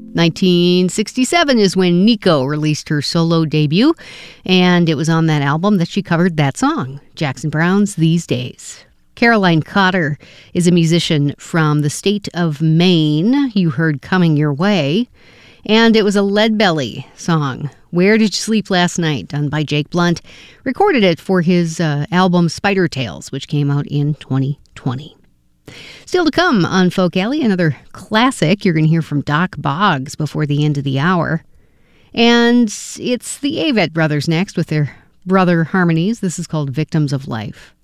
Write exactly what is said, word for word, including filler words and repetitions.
nineteen sixty-seven is when Nico released her solo debut, and it was on that album that she covered that song, Jackson Browne's These Days. Caroline Cotter is a musician from the state of Maine. You heard Coming Your Way. And it was a Leadbelly song, Where Did You Sleep Last Night, done by Jake Blunt. Recorded it for his uh, album Spider Tales, which came out in twenty twenty. Still to come on Folk Alley, another classic. You're going to hear from Doc Boggs before the end of the hour. And it's the Avett Brothers next with their brother harmonies. This is called Victims of Life.